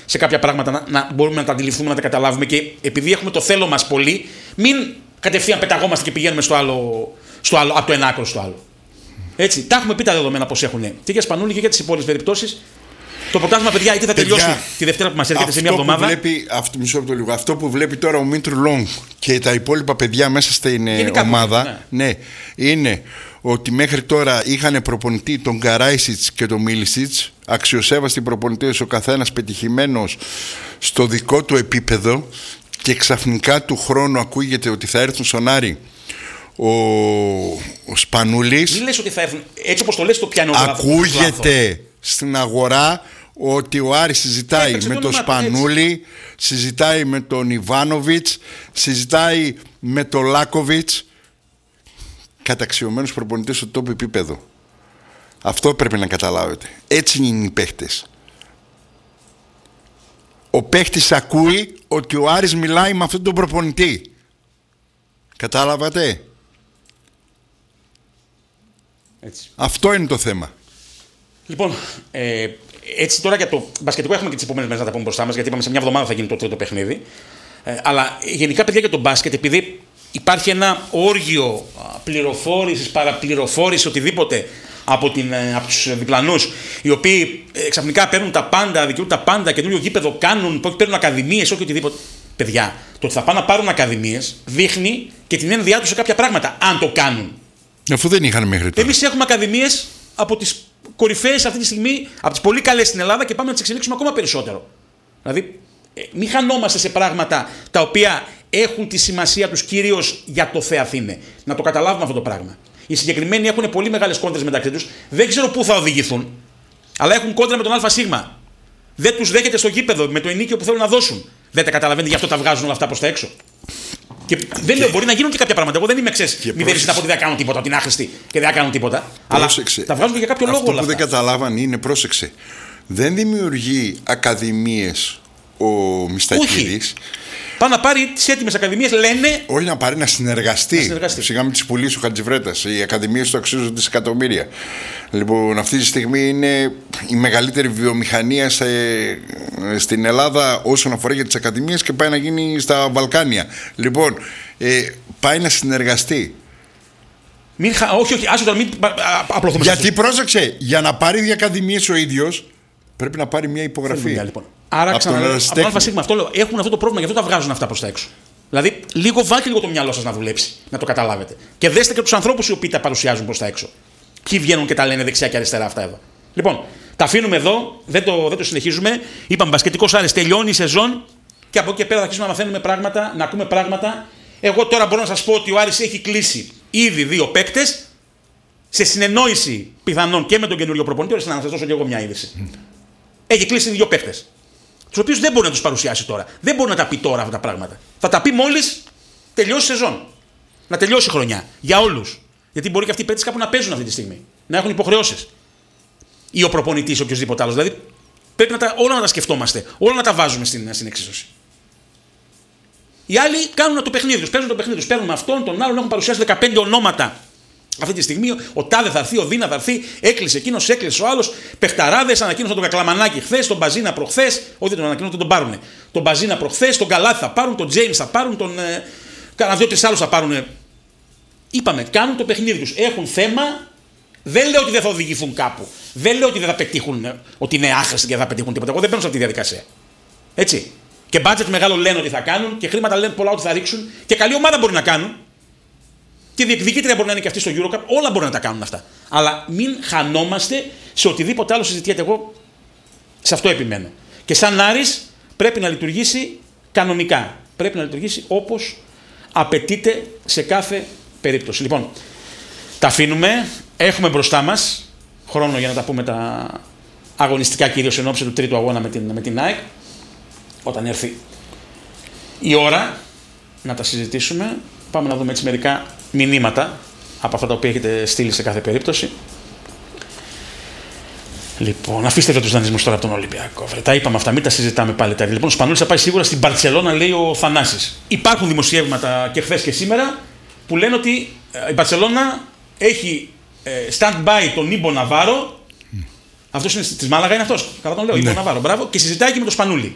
σε κάποια πράγματα να μπορούμε να τα αντιληφθούμε, να τα καταλάβουμε και επειδή έχουμε το θέλω μας πολύ, μην κατευθείαν πεταγόμαστε και πηγαίνουμε από το ένα άκρο στο άλλο. Έτσι, τα έχουμε πει τα δεδομένα πώς έχουν. Και για Σπανούλη και για τις υπόλοιπες περιπτώσεις. Το πρωτάθλημα, παιδιά, είτε θα τελειώσει τη Δευτέρα που μας έρχεται σε μια εβδομάδα. Αυτό που βλέπει τώρα ο Μίντρου Λόγκ και τα υπόλοιπα παιδιά μέσα στην ομάδα, ναι, είναι ότι μέχρι τώρα είχαν προπονητή τον Καράισιτς και τον Μίλισιτς, αξιοσέβαστοι προπονητές, ο καθένας πετυχημένος στο δικό του επίπεδο, και ξαφνικά του χρόνου ακούγεται ότι θα έρθουν στον Άρη ο Σπανούλης. Μην λες ότι θα έρθουν, έτσι όπως το λες το πιάνω. Ακούγεται στην αγορά ότι ο Άρης συζητάει με τον Σπανούλη, συζητάει με τον Ιβάνοβιτς, συζητάει με τον Λάκοβιτς, καταξιωμένους προπονητές στο τόπο επίπεδο. Αυτό πρέπει να καταλάβετε. Έτσι είναι οι παίχτες. Ο παίχτης ακούει ότι ο Άρης μιλάει με αυτόν τον προπονητή. Κατάλαβατε? Έτσι. Αυτό είναι το θέμα. Λοιπόν, έτσι τώρα για το μπασκετικό έχουμε και τις επόμενες μέρες να τα πούμε μπροστά μας, γιατί είπαμε σε μια εβδομάδα θα γίνει το τρίτο παιχνίδι. Αλλά γενικά, παιδιά, για το μπάσκετ, επειδή υπάρχει ένα όργιο πληροφόρησης, παραπληροφόρησης, οτιδήποτε από τους διπλανούς, οι οποίοι ξαφνικά παίρνουν τα πάντα, δικαιούν τα πάντα, καινούριο γήπεδο κάνουν, παίρνουν ακαδημίες, όχι οτιδήποτε. Παιδιά, το ότι θα πάνε να πάρουν ακαδημίες δείχνει και την ένδυά τους σε κάποια πράγματα, αν το κάνουν. Αφού δεν είχαν μέχρι τώρα. Εμείς έχουμε ακαδημίες από τις κορυφαίες αυτή τη στιγμή, από τις πολύ καλές στην Ελλάδα, και πάμε να τις εξελίξουμε ακόμα περισσότερο. Δηλαδή, μην χανόμαστε σε πράγματα τα οποία έχουν τη σημασία τους κυρίως για το Θεαθήνε. Να το καταλάβουμε αυτό το πράγμα. Οι συγκεκριμένοι έχουν πολύ μεγάλες κόντρες μεταξύ τους, δεν ξέρω πού θα οδηγηθούν, αλλά έχουν κόντρα με τον ΑΣ. Δεν τους δέχεται στο γήπεδο με το ενίκιο που θέλουν να δώσουν. Δεν τα καταλαβαίνετε, γι' αυτό τα βγάζουν όλα αυτά προς τα έξω. Και δεν λέω, μπορεί να γίνουν και κάποια πράγματα. Εγώ δεν είμαι μη δεν να πω ότι δεν κάνουν τίποτα, ότι είναι άχρηστοι και δεν κάνουν τίποτα. Πρόσεξε. Αλλά τα βγάζουν και για κάποιο λόγο όλα αυτά. Αυτό που δεν καταλάβαν είναι, πρόσεξε, δεν δημιουργεί ακαδημίες ο Μιστακίδης. Πάει να πάρει τις έτοιμες ακαδημίες, λένε. Όχι να πάρει, να συνεργαστεί. Σιγά μην τις πουλήσει ο Χατζιβρέτας. Οι ακαδημίες του αξίζουν δισεκατομμύρια. Λοιπόν, αυτή τη στιγμή είναι η μεγαλύτερη βιομηχανία στην Ελλάδα όσον αφορά για τις ακαδημίες, και πάει να γίνει στα Βαλκάνια. Λοιπόν, πάει να συνεργαστεί. Όχι, άσο τώρα, μην απλωθούμε. Γιατί πρόσεξε, για να πάρει διακαδημίες ο ίδιος πρέπει να πάρει μια υπογραφή. Λοιπόν. Άρα ξαναλέω, αυτό λέω, έχουν αυτό το πρόβλημα, γι' αυτό τα βγάζουν αυτά προς τα έξω. Δηλαδή, βάλτε λίγο το μυαλό σας να δουλέψει, να το καταλάβετε. Και δέστε και τους ανθρώπους οι οποίοι τα παρουσιάζουν προς τα έξω. Ποιοι βγαίνουν και τα λένε δεξιά και αριστερά αυτά εδώ. Λοιπόν, τα αφήνουμε εδώ, δεν το συνεχίζουμε. Είπαμε, μπασκετικός Άρης, τελειώνει η σεζόν και από εκεί και πέρα θα αρχίσουμε να μαθαίνουμε πράγματα, να ακούμε πράγματα. Εγώ τώρα μπορώ να σας πω ότι ο Άρης έχει κλείσει ήδη 2 παίκτες σε συνεννόηση πιθανόν και με τον καινούριο προπονητή. Ώστε να σας δώσω και εγώ μια είδηση. Έχει κλείσει 2 παίκτες. Τους οποίους δεν μπορεί να τους παρουσιάσει τώρα. Δεν μπορεί να τα πει τώρα αυτά τα πράγματα. Θα τα πει μόλις τελειώσει η σεζόν. Να τελειώσει η χρονιά. Για όλους. Γιατί μπορεί και αυτοί οι παίκτες κάπου να παίζουν αυτή τη στιγμή. Να έχουν υποχρεώσεις. Ή ο προπονητής ή οποιοδήποτε άλλο. Δηλαδή πρέπει όλα να τα σκεφτόμαστε. Όλα να τα βάζουμε στην εξίσωση. Οι άλλοι κάνουν το παιχνίδι τους. Παίζουν το παιχνίδι τους. Παίρνουν αυτόν, τον άλλον. Έχουν παρουσιάσει 15 ονόματα. Αυτή τη στιγμή ο Τάδε θα έρθει, ο Δίνα θα έρθει, έκλεισε εκείνος, έκλεισε ο άλλος. Παιχταράδες, ανακοίνωσαν τον Κακλαμανάκη χθες, τον Μπαζίνα προχθές. Όχι, δεν τον ανακοίνωσαν, τον πάρουν. Τον Μπαζίνα προχθές, τον Καλάθι θα πάρουν, τον Τζέιμς θα πάρουν, κάνα 2-3 άλλους θα πάρουν. Είπαμε, κάνουν το παιχνίδι τους. Έχουν θέμα. Δεν λέω ότι δεν θα οδηγηθούν κάπου. Δεν λέω ότι δεν θα πετύχουν, ότι είναι άχρηστοι και δεν θα πετύχουν τίποτα. Εγώ δεν μπαίνω σε αυτή τη διαδικασία. Έτσι. Και budget μεγάλο λένε ότι θα κάνουν και χρήματα λένε πολλά ότι θα ρίξουν και καλή ομάδα μπορεί να κάνουν. Και διεκδικήτρια μπορεί να είναι και αυτή στο EuroCup, όλα μπορούν να τα κάνουν αυτά. Αλλά μην χανόμαστε σε οτιδήποτε άλλο συζητιέται. Εγώ σε αυτό επιμένω. Και σαν Άρης πρέπει να λειτουργήσει κανονικά. Πρέπει να λειτουργήσει όπως απαιτείται σε κάθε περίπτωση. Λοιπόν, τα αφήνουμε. Έχουμε μπροστά μας χρόνο για να τα πούμε τα αγωνιστικά, κυρίως εν ώψη του τρίτου αγώνα με την ΑΕΚ. Όταν έρθει η ώρα να τα συζητήσουμε, πάμε να δούμε έτσι μερικά μηνύματα από αυτά τα οποία έχετε στείλει σε κάθε περίπτωση. Λοιπόν, αφήστε τους δανεισμούς τώρα από τον Ολυμπιακό. Τα είπαμε αυτά, μην τα συζητάμε πάλι τα. Λοιπόν, ο Σπανούλης θα πάει σίγουρα στην Μπαρτσελώνα, λέει ο Θανάσης. Υπάρχουν δημοσιεύματα και χθες και σήμερα που λένε ότι η Μπαρτσελώνα έχει stand-by τον Ήμπο Ναβάρο. Αυτός είναι της Μάλαγα, είναι αυτός. Καλά τον λέω, Ήμπο Ναβάρο. Μπράβο, και συζητάει και με τον Σπανούλη.